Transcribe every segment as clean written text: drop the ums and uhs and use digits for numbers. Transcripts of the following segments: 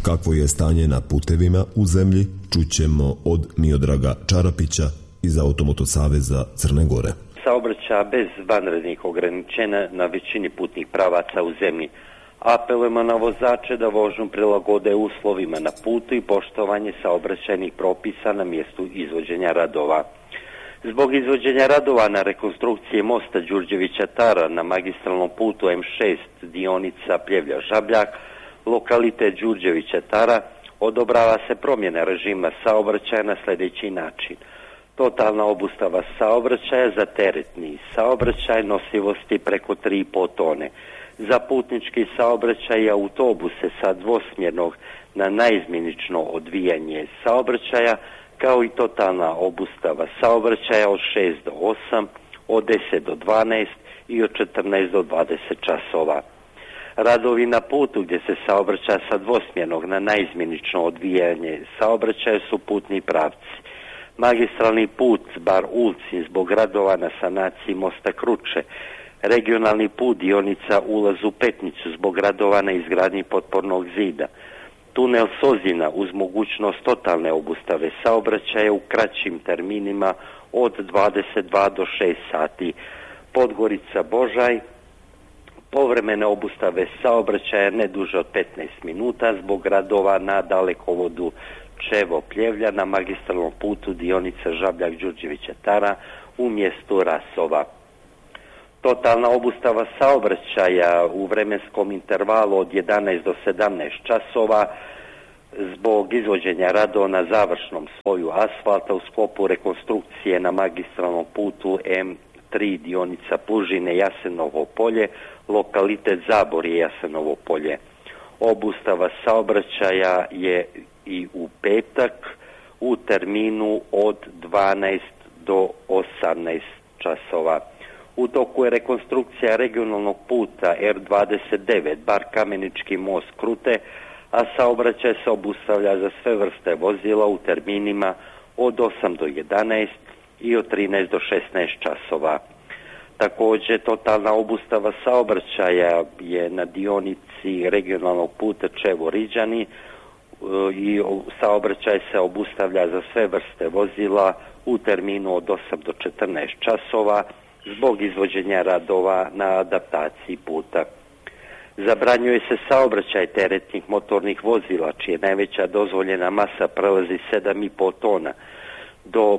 kakvo je stanje na putevima u zemlji, čućemo od Miodraga Čarapića iz Automoto saveza Crne Gore. Saobraćaja bez vanrednih ograničenja na većini putnih pravaca u zemlji. Apelujemo na vozače da vožnju prilagode uslovima na putu i poštovanje saobraćajnih propisa na mjestu izvođenja radova. Zbog izvođenja radova na rekonstrukciji mosta Đurđevića Tara na magistralnom putu M6 dionica Pljevlja-Žabljak, lokalitet Đurđevića Tara, odobrava se promjena režima saobraćaja na sljedeći način. Totalna obustava saobraćaja za teretni saobraćaj nosivosti preko 3,5 tone. Za putnički saobraćaj i autobuse sa dvosmjernog na naizmjenično odvijanje saobraćaja, kao i totalna obustava saobraćaja od 6 do 8, od 10 do 12 i od 14 do 20 časova. Radovi na putu gdje se saobraća sa dvosmjernog na naizmjenično odvijanje saobraćaja su putni pravci. Magistralni put Bar-Ulcinj zbog radova na sanaciji mosta Kruče, regionalni put dionica ulaz u Petnicu zbog radova na izgradnji potpornog zida, tunel Sozina uz mogućnost totalne obustave saobraćaja u kraćim terminima od 22 do 6 sati, Podgorica Božaj, povremene obustave saobraćaja ne duže od 15 minuta zbog radova na dalekovodu Čevo-Pljevlja na magistralnom putu dionica Žabljak-Đurđevića Tara u mjestu Rasova. Totalna obustava saobraćaja u vremenskom intervalu od 11 do 17 časova zbog izvođenja radova na završnom sloju asfalta u sklopu rekonstrukcije na magistralnom putu M3 dionica Plužine Jasenovo polje, lokalitet Zaborje Jasenovo polje. Obustava saobraćaja je i u petak u terminu od 12 do 18 časova. U toku je rekonstrukcija regionalnog puta R29 Bar Kamenički most Krute, a saobraćaj se obustavlja za sve vrste vozila u terminima od 8 do 11 i od 13 do 16 časova. Također, totalna obustava saobraćaja je na dionici regionalnog puta Čevo-Riđani i saobraćaj se obustavlja za sve vrste vozila u terminu od 8 do 14 časova zbog izvođenja radova na adaptaciji puta. Zabranjuje se saobraćaj teretnih motornih vozila čija najveća dozvoljena masa prelazi 7,5 tona do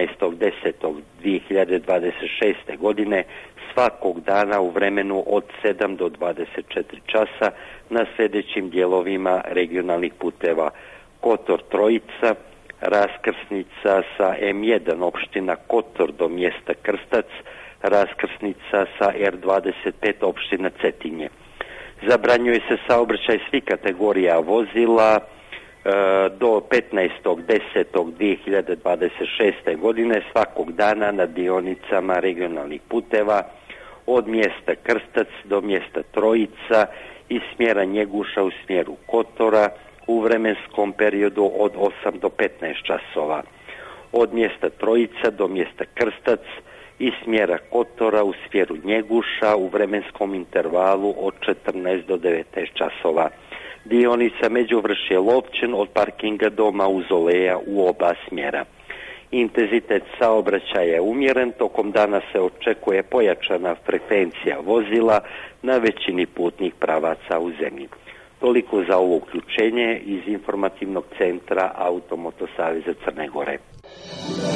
15.10.2026. godine svakog dana u vremenu od 7 do 24 časa na sljedećim dijelovima regionalnih puteva: Kotor Trojica, raskrsnica sa M1 opština Kotor do mjesta Krstac, raskrsnica sa R25 opština Cetinje. Zabranjuje se saobraćaj svih kategorija vozila do 15.10.2026. godine svakog dana na dionicama regionalnih puteva od mjesta Krstac do mjesta Trojica i smjera Njeguša u smjeru Kotora u vremenskom periodu od 8 do 15 časova. Od mjesta Trojica do mjesta Krstac i smjera Kotora u smjeru Njeguša u vremenskom intervalu od 14 do 19 časova. Dionica Međuvršje Lovćen od parkinga do Mauzoleja u oba smjera. Intenzitet saobraćaja je umjeren, tokom dana se očekuje pojačana frekvencija vozila na većini putnih pravaca u zemlji. Toliko za ovo uključenje iz informativnog centra Automoto saveza Crne Gore.